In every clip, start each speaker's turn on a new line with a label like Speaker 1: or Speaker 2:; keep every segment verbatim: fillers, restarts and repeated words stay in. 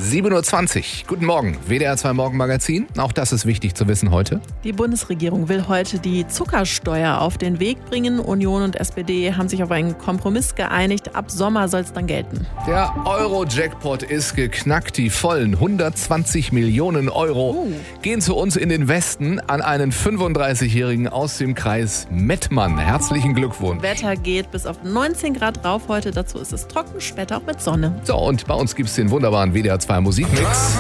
Speaker 1: sieben Uhr zwanzig. Guten Morgen, W D R zwei Morgenmagazin. Auch das ist wichtig zu wissen heute.
Speaker 2: Die Bundesregierung will heute die Zuckersteuer auf den Weg bringen. Union und S P D haben sich auf einen Kompromiss geeinigt. Ab Sommer soll es dann gelten.
Speaker 1: Der Euro-Jackpot ist geknackt. Die vollen hundertzwanzig Millionen Euro
Speaker 2: Uh.
Speaker 1: gehen zu uns in den Westen an einen fünfunddreißigjährigen aus dem Kreis Mettmann. Herzlichen Glückwunsch.
Speaker 2: Wetter geht bis auf neunzehn Grad rauf heute. Dazu ist es trocken, später auch mit Sonne.
Speaker 1: So, und bei uns gibt es den wunderbaren W D R zwei Musikmix.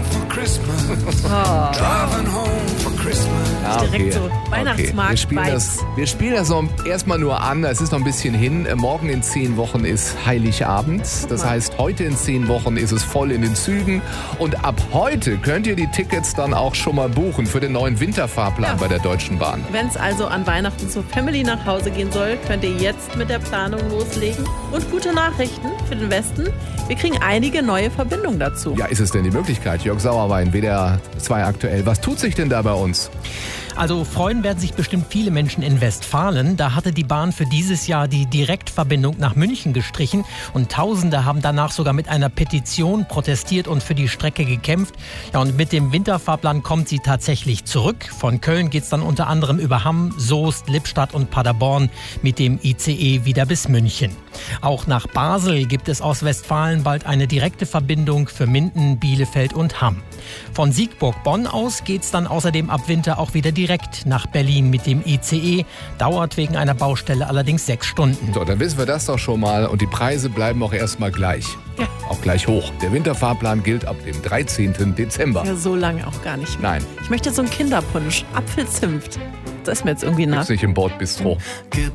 Speaker 2: Oh.
Speaker 1: Ah,
Speaker 2: Direkt so
Speaker 1: okay.
Speaker 2: Weihnachtsmarkt
Speaker 1: Wir spielen das, wir spielen das noch erstmal nur an. Es ist noch ein bisschen hin. Morgen in zehn Wochen ist Heiligabend. Das heißt, heute in zehn Wochen ist es voll in den Zügen. Und ab heute könnt ihr die Tickets dann auch schon mal buchen für den neuen Winterfahrplan
Speaker 2: Ja.
Speaker 1: bei der Deutschen Bahn.
Speaker 2: Wenn es also an Weihnachten zur Family nach Hause gehen soll, könnt ihr jetzt mit der Planung loslegen. Und gute Nachrichten für den Westen. Wir kriegen einige neue Verbindungen dazu.
Speaker 1: Ja, ist es denn die Möglichkeit? Jörg Sauerwein, W D R zwei aktuell. Was tut sich denn da bei uns?
Speaker 3: Also freuen werden sich bestimmt viele Menschen in Westfalen. Da hatte die Bahn für dieses Jahr die Direktverbindung nach München gestrichen und Tausende haben danach sogar mit einer Petition protestiert und für die Strecke gekämpft. Ja, und mit dem Winterfahrplan kommt sie tatsächlich zurück. Von Köln geht's dann unter anderem über Hamm, Soest, Lippstadt und Paderborn mit dem I C E wieder bis München. Auch nach Basel gibt es aus Westfalen bald eine direkte Verbindung für Minden, Bielefeld und Hamm. Von Siegburg-Bonn aus geht's dann außerdem ab Winter auch wieder direkt nach Berlin mit dem I C E. Dauert wegen einer Baustelle allerdings sechs Stunden.
Speaker 1: So, dann wissen wir das doch schon mal. Und die Preise bleiben auch erstmal gleich.
Speaker 2: Ja.
Speaker 1: Auch gleich hoch. Der Winterfahrplan gilt ab dem dreizehnten Dezember.
Speaker 2: Ja, so lange auch gar nicht mehr.
Speaker 1: Nein.
Speaker 2: Ich möchte so einen Kinderpunsch. Apfelzimt. Das ist mir jetzt irgendwie nach.
Speaker 1: Gibt's nicht im Bordbistro.